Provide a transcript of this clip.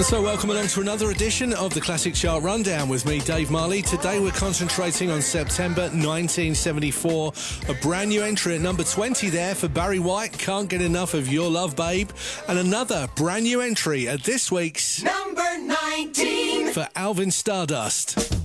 So welcome along to another edition of the Classic Chart Rundown with me, Dave Marley. Today we're concentrating on September 1974. A brand new entry at number 20 there for Barry White, Can't Get Enough of Your Love, Babe. And another brand new entry at this week's number 19 for Alvin Stardust.